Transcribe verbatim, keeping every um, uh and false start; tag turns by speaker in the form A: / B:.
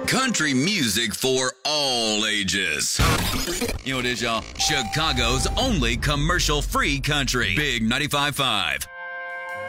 A: Country music for all ages. You know what it is, y'all? Chicago's only commercial-free country. Big ninety-five point five.